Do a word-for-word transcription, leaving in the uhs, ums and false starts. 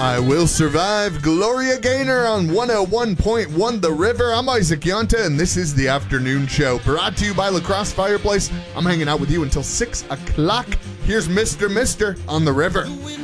I Will Survive, Gloria Gaynor on one oh one point one The River. I'm Isaac Yonta, and this is The Afternoon Show, brought to you by Lacrosse Fireplace. I'm hanging out with you until six o'clock. Here's Mister Mister on The River.